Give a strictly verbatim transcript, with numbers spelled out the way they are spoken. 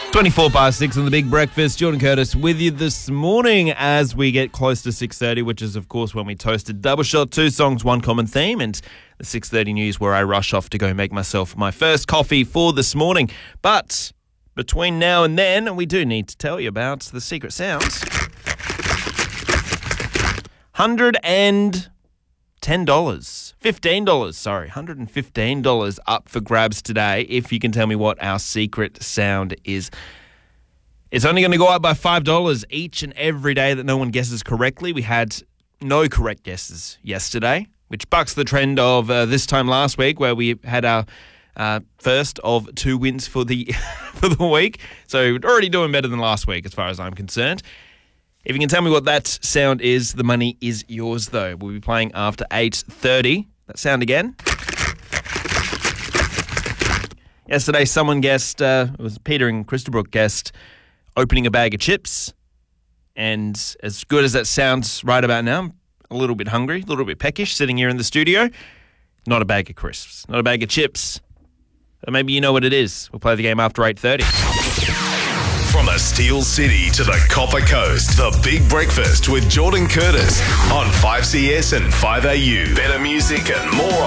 twenty-four past six on the Big Breakfast. Jordan Curtis with you this morning as we get close to six thirty, which is, of course, when we toasted Double Shot, two songs, one common theme, and the six thirty news where I rush off to go make myself my first coffee for this morning. But between now and then, we do need to tell you about the secret sounds. one hundred ten dollars. fifteen dollars, sorry. one hundred fifteen dollars up for grabs today if you can tell me what our secret sound is. It's only going to go up by five dollars each and every day that no one guesses correctly. We had no correct guesses yesterday, which bucks the trend of uh, this time last week where we had our uh, first of two wins for the for the week. So we're already doing better than last week as far as I'm concerned. If you can tell me what that sound is, the money is yours, though. We'll be playing after eight thirty. That sound again. Yesterday, someone guessed, uh, it was Peter and Christabrook guessed, opening a bag of chips. And as good as that sounds right about now, I'm a little bit hungry, a little bit peckish, sitting here in the studio. Not a bag of crisps, not a bag of chips. But maybe you know what it is. We'll play the game after eight thirty. From the Steel City to the Copper Coast, the Big Breakfast with Jordan Curtis on five C S and five A U. Better music and more